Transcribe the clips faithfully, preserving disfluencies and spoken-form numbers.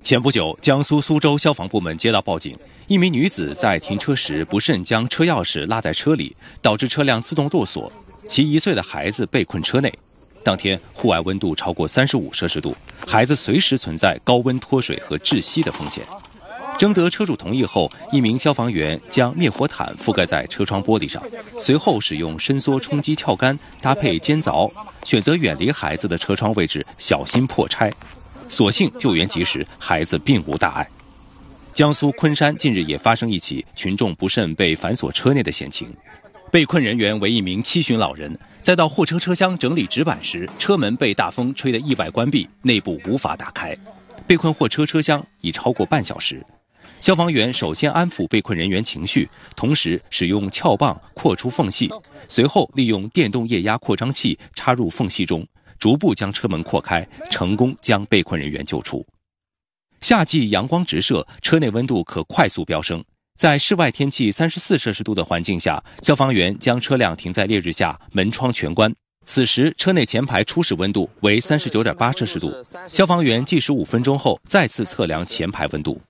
前不久，江苏苏州消防部门接到报警，一名女子在停车时不慎将车钥匙落在车里，导致车辆自动落锁，其一岁的孩子被困车内。当天户外温度超过三十五摄氏度，孩子随时存在高温脱水和窒息的风险。征得车主同意后，一名消防员将灭火毯覆盖在车窗玻璃上，随后使用伸缩冲击撬杆搭配尖凿，选择远离孩子的车窗位置，小心破拆。所幸救援及时，孩子并无大碍。江苏昆山近日也发生一起群众不慎被反锁车内的险情，被困人员为一名七旬老人，在到货车车厢整理纸板时，车门被大风吹得意外关闭，内部无法打开。被困货车车厢已超过半小时。消防员首先安抚被困人员情绪，同时使用撬棒扩出缝隙，随后利用电动液压扩张器插入缝隙中，逐步将车门扩开，成功将被困人员救出。夏季阳光直射，车内温度可快速飙升。在室外天气三十四摄氏度的环境下，消防员将车辆停在烈日下，门窗全关。此时车内前排初始温度为 三十九点八摄氏度，消防员计时五分钟后再次测量前排温度。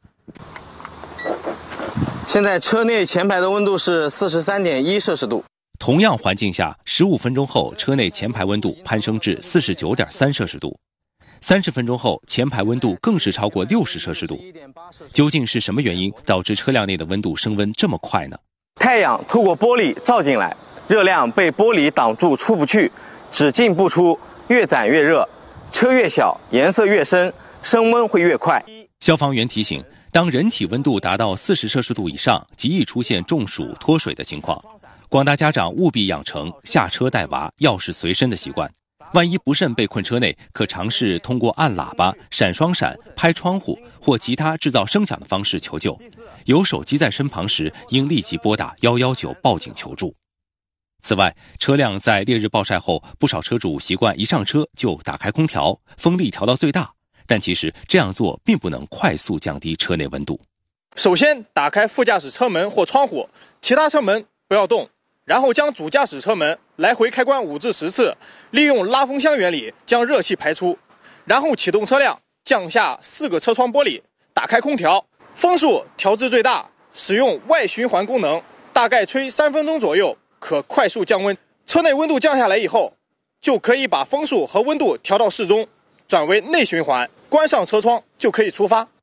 现在车内前排的温度是 四十三点一摄氏度。 同样环境下，十五分钟后车内前排温度攀升至 四十九点三摄氏度，三十分钟后前排温度更是超过六十摄氏度。究竟是什么原因导致车辆内的温度升温这么快呢？ 太阳透过玻璃照进来，热量被玻璃挡住出不去，只进不出，越攒越热，车越小颜色越深，升温会越快。 消防员提醒，当人体温度达到四十摄氏度以上，极易出现中暑脱水的情况。广大家长务必养成下车带娃、钥匙随身的习惯。万一不慎被困车内，可尝试通过按喇叭、闪双闪、拍窗户或其他制造声响的方式求救。有手机在身旁时，应立即拨打一一九报警求助。此外，车辆在烈日暴晒后，不少车主习惯一上车就打开空调，风力调到最大，但其实这样做并不能快速降低车内温度。 首先打开副驾驶车门或窗户，其他车门不要动，然后将主驾驶车门来回开关五至十次，利用拉风箱原理将热气排出，然后启动车辆，降下四个车窗玻璃，打开空调，风速调至最大，使用外循环功能，大概吹三分钟左右，可快速降温。车内温度降下来以后，就可以把风速和温度调到适中，转为内循环，关上车窗就可以出发。